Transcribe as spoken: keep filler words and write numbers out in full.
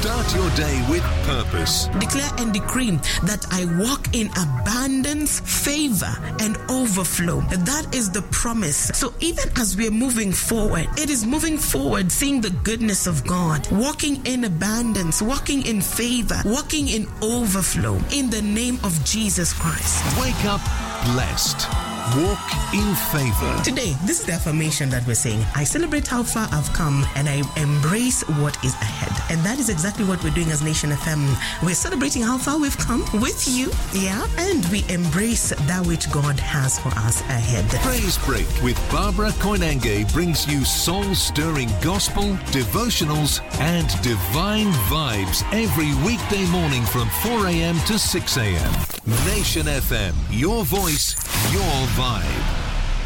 Start your day with purpose. Declare and decree that I walk in abundance, favor, and overflow. That is the promise. So even as we're moving forward, it is moving forward, seeing the goodness of God, walking in abundance, walking in favor, walking in overflow, in the name of Jesus Christ. Wake up blessed. Walk in favor. Today, this is the affirmation that we're saying. I celebrate how far I've come and I embrace what is ahead. And that is exactly what we're doing as Nation F M. We're celebrating how far we've come with you, yeah? And we embrace that which God has for us ahead. Praise Break with Barbara Koinange brings you soul-stirring gospel, devotionals, and divine vibes every weekday morning from four a.m. to six a.m. Nation F M, your voice, your vibe.